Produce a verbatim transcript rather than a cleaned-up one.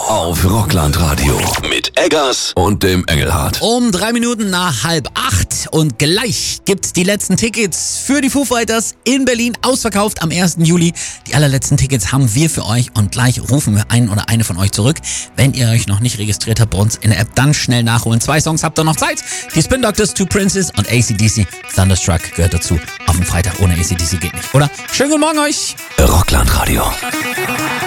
auf Rockland-Radio mit Eggers und dem Engelhardt. Um drei Minuten nach halb acht und gleich gibt's die letzten Tickets für die Foo Fighters in Berlin, ausverkauft am ersten Juli. Die allerletzten Tickets haben wir für euch und gleich rufen wir einen oder eine von euch zurück. Wenn ihr euch noch nicht registriert habt bei uns in der App, dann schnell nachholen. Zwei Songs habt ihr noch Zeit. Die Spin Doctors, Two Princes und A C D C. Thunderstruck gehört dazu. Auf dem Freitag ohne A C D C geht nicht, oder? Schönen guten Morgen euch. Rockland-Radio.